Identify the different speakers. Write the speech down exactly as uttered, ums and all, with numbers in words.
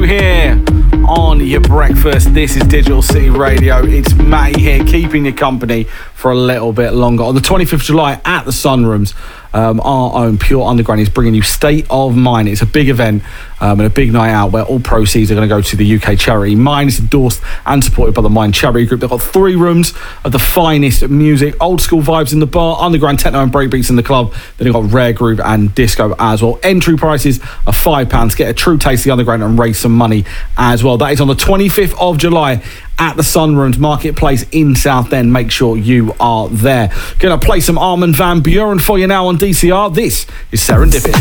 Speaker 1: here on your breakfast. This is Digital City Radio. It's Matty here, keeping you company for a little bit longer. On the twenty-fifth of July at the Sunrooms, um, our own Pure Underground is bringing you State of Mind. It's a big event um, and a big night out where all proceeds are going to go to the U K charity. Mind is endorsed and supported by the Mind Charity Group. They've got three rooms of the finest music, old school vibes in the bar, underground techno and breakbeats in the club. Then they've got rare groove and disco as well. Entry prices are five pounds. Get a true taste of the underground and raise some money as well. That is on the twenty-fifth of July at the Sunrooms Marketplace in Southend. Make sure you are there. Gonna play some Armin van Buuren for you now on D C R. This is Serendipity.